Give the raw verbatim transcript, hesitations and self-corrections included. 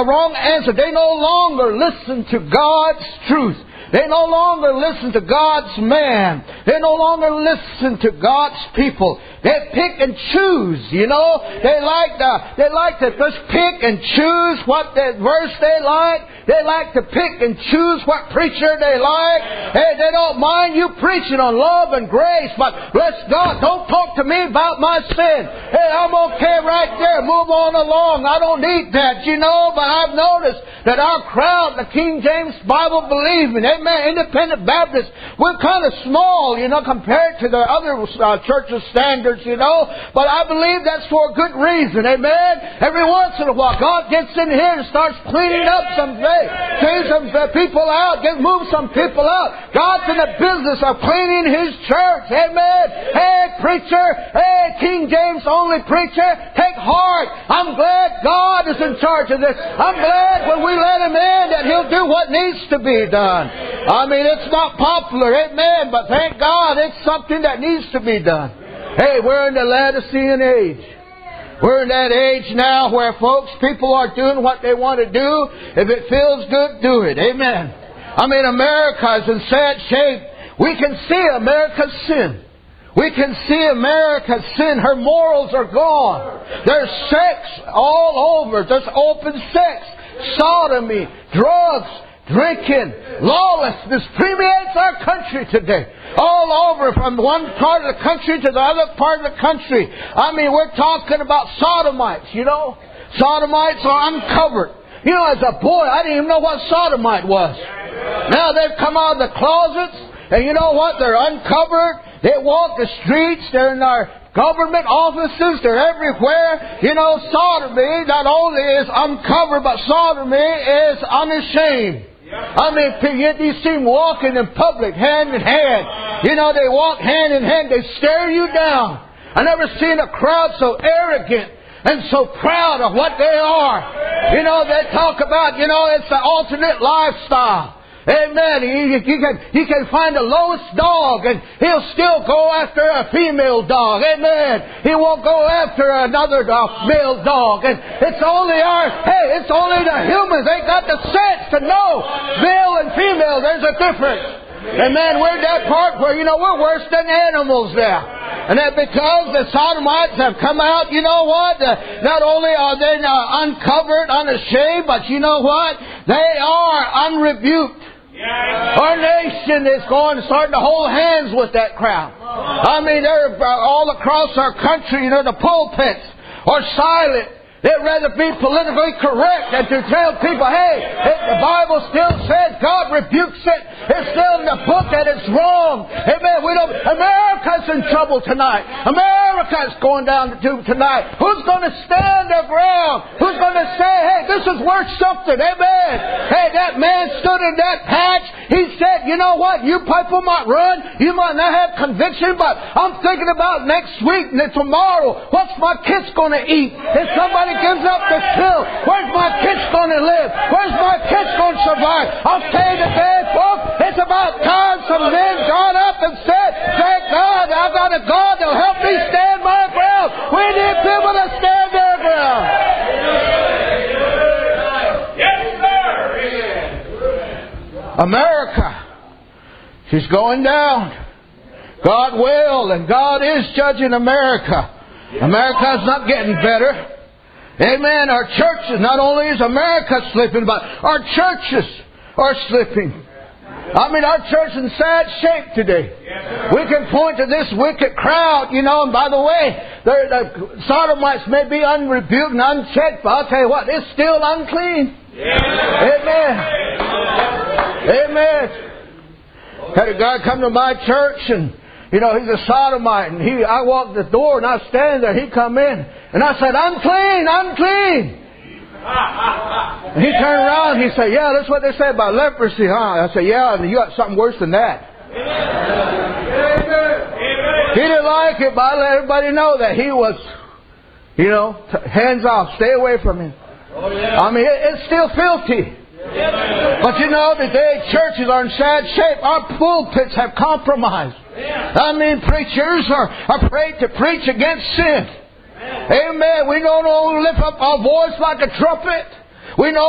the wrong answer. They no longer listen to God's truth. They no longer listen to God's man. They no longer listen to God's people. They pick and choose, you know. They like to, they like to just pick and choose what the verse they like. They like to pick and choose what preacher they like. Hey, they don't mind you preaching on love and grace, but bless God, don't talk to me about my sin. Hey, I'm okay right there. Move on along. I don't need that, you know. But I've noticed that our crowd, the King James Bible believing, amen, independent Baptists, we're kind of small, you know, compared to the other uh, churches' standards, you know. But I believe that's for a good reason, amen. Every once in a while, God gets in here and starts cleaning up some things. Take some people out. Get move some people out. God's in the business of cleaning His church. Amen. Hey, preacher. Hey, King James only preacher. Take heart. I'm glad God is in charge of this. I'm glad when we let Him in that He'll do what needs to be done. I mean, it's not popular. Amen. But thank God it's something that needs to be done. Hey, we're in the Laodicean age. We're in that age now where, folks, people are doing what they want to do. If it feels good, do it. Amen. I mean, America is in sad shape. We can see America's sin. We can see America's sin. Her morals are gone. There's sex all over. There's open sex, sodomy, drugs, drinking, lawlessness permeates our country today. All over, from one part of the country to the other part of the country. I mean, we're talking about sodomites, you know. Sodomites are uncovered. You know, as a boy, I didn't even know what sodomite was. Now they've come out of the closets, and you know what? They're uncovered. They walk the streets. They're in our government offices. They're everywhere. You know, sodomy not only is uncovered, but sodomy is unashamed. I mean, you see them walking in public, hand in hand. You know, they walk hand in hand. They stare you down. I never seen a crowd so arrogant and so proud of what they are. You know, they talk about, you know, it's the alternate lifestyle. Amen. He, he, can, he can find the lowest dog and he'll still go after a female dog. Amen. He won't go after another uh, male dog. And it's only our, hey, it's only the humans. They got the sense to know male and female. There's a difference. Amen. We're that part where, you know, we're worse than animals there. And that because the sodomites have come out, you know what? Uh, not only are they uh, uncovered, unashamed, but you know what? They are unrebuked. Our nation is going, starting to hold hands with that crowd. I mean, they're all across our country, you know, the pulpits are silent. They'd rather be politically correct than to tell people, hey, it, the Bible still says God rebukes it. It's still in the book that it's wrong. Amen. We don't. America's in trouble tonight. America's going down the tube tonight. Who's going to stand their ground? Who's going to say, hey, this is worth something? Amen. Hey, that man stood in that patch. He said, you know what? You people might run. You might not have conviction, but I'm thinking about next week and tomorrow. What's my kids going to eat? If somebody gives up the pill, where's my kids going to live? Where's my kids going to survive? I'll tell you today, folks, it's about time some men got up and said, thank God, I've got a God that'll help me stand my ground. We need people to stand their ground. Yes, sir. America, she's going down. God will, and God is judging America. America's not getting better. Amen. Our churches, not only is America slipping, but our churches are slipping. I mean, our church is in sad shape today. Yes, we can point to this wicked crowd, you know, and by the way, the sodomites may be unrebuked and unchecked, but I'll tell you what, it's still unclean. Yes. Amen. Amen. Had a guy come to my church and, you know, he's a sodomite, and he, I walked the door and I stand there, he come in, and I said, unclean, unclean. And he turned around and he said, yeah, that's what they say about leprosy, huh? I said, yeah, you got something worse than that. He didn't like it, but I let everybody know that he was, you know, t- hands off, stay away from him. I mean, it, it's still filthy. But you know, today churches are in sad shape. Our pulpits have compromised. I mean, preachers are afraid to preach against sin. Amen. We don't know lift up our voice like a trumpet. We know